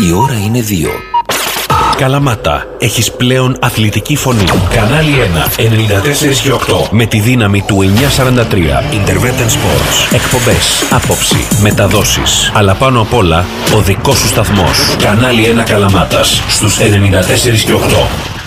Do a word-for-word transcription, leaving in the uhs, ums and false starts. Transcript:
Η ώρα είναι δύο. Καλαμάτα, έχεις πλέον αθλητική φωνή. Κανάλι ένα, ενενήντα τέσσερα και οκτώ. Με τη δύναμη του εννιακόσια σαράντα τρία. Intervention Sports. Εκπομπές, άποψη, μεταδόσεις. Αλλά πάνω απ' όλα, ο δικός σου σταθμός. Κανάλι ένα Καλαμάτας, στους ενενήντα τέσσερα και οκτώ.